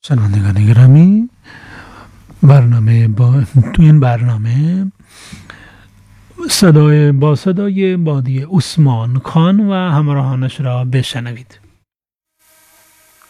شنوندگان گرامی، تو این برنامه با صدای بادی عثمان خان و همراهانش را بشنوید.